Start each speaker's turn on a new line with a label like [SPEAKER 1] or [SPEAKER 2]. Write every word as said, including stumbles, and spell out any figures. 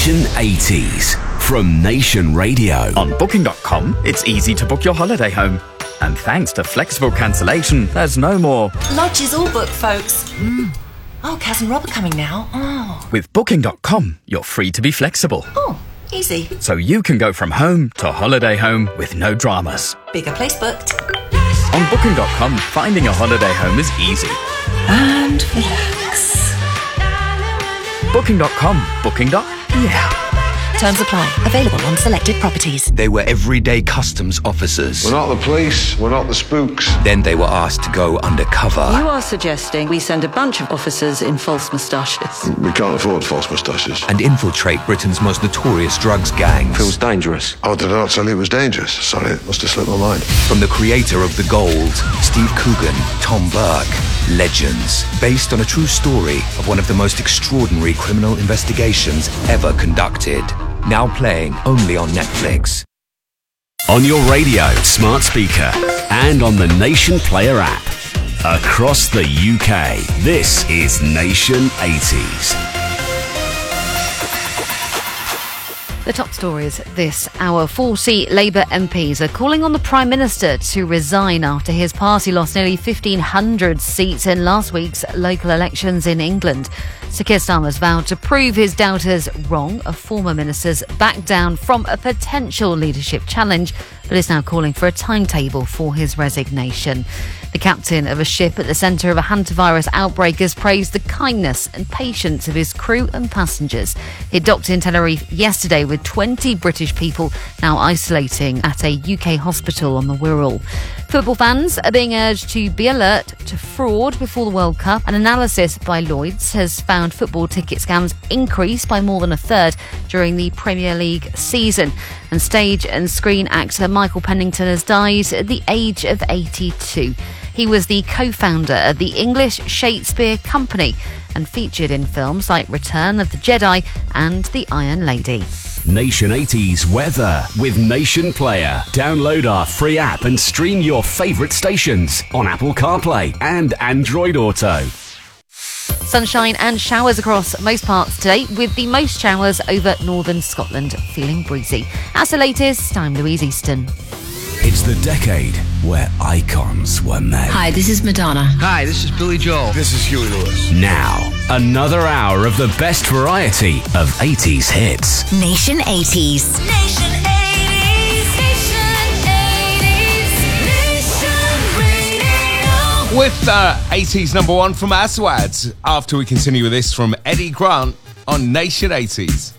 [SPEAKER 1] Nation eighties from Nation Radio.
[SPEAKER 2] On Booking dot com, it's easy to book your holiday home. And thanks to flexible cancellation, there's no more
[SPEAKER 3] lodge is all booked, folks. Mm. Oh, Kaz and Rob are coming now. Oh.
[SPEAKER 2] With Booking dot com, you're free to be flexible.
[SPEAKER 3] Oh, easy.
[SPEAKER 2] So you can go from home to holiday home with no dramas.
[SPEAKER 3] Bigger place booked.
[SPEAKER 2] On Booking dot com, finding a holiday home is easy.
[SPEAKER 3] And relax.
[SPEAKER 2] Booking dot com. Booking. Yeah.
[SPEAKER 3] Terms apply. Available on selected properties.
[SPEAKER 4] They were everyday customs officers.
[SPEAKER 5] We're not the police, we're not the spooks.
[SPEAKER 4] Then they were asked to go undercover.
[SPEAKER 6] You are suggesting we send a bunch of officers in false moustaches.
[SPEAKER 5] We can't afford false moustaches.
[SPEAKER 4] And infiltrate Britain's most notorious drugs gangs.
[SPEAKER 5] Feels dangerous. Oh, did I not tell you it was dangerous? Sorry, it must have slipped my mind.
[SPEAKER 4] From the creator of The Gold, Steve Coogan, Tom Burke, Legends, based on a true story of one of the most extraordinary criminal investigations ever conducted. Now playing only on Netflix.
[SPEAKER 1] On your radio, smart speaker, and on the Nation Player app. Across the U K, this is Nation eighties.
[SPEAKER 7] The top stories this hour. forty Labour M Ps are calling on the Prime Minister to resign after his party lost nearly fifteen hundred seats in last week's local elections in England. Sir Keir Starmer's vowed to prove his doubters wrong. A former minister's backed down from a potential leadership challenge, but is now calling for a timetable for his resignation. The captain of a ship at the centre of a hantavirus outbreak has praised the kindness and patience of his crew and passengers. He docked in Tenerife yesterday with twenty British people now isolating at a U K hospital on the Wirral. Football fans are being urged to be alert to fraud before the World Cup. An analysis by Lloyds has found football ticket scams increased by more than a third during the Premier League season. And stage and screen actor Michael Pennington has died at the age of eighty-two. He was the co-founder of the English Shakespeare Company and featured in films like Return of the Jedi and The Iron Lady.
[SPEAKER 1] Nation eighties weather with Nation Player. Download our free app and stream your favourite stations on Apple CarPlay and Android Auto.
[SPEAKER 7] Sunshine and showers across most parts today, with the most showers over northern Scotland, feeling breezy. That's the latest. I'm Louise Easton.
[SPEAKER 1] It's the decade where icons were made.
[SPEAKER 8] Hi, this is Madonna.
[SPEAKER 9] Hi, this is Billy Joel.
[SPEAKER 5] This is Huey Lewis.
[SPEAKER 1] Now, another hour of the best variety of eighties hits.
[SPEAKER 8] Nation eighties.
[SPEAKER 10] Nation eighties. Nation eighties. Nation Radio.
[SPEAKER 11] With uh, eighties number one from Aswad, after we continue with this from Eddie Grant on Nation eighties.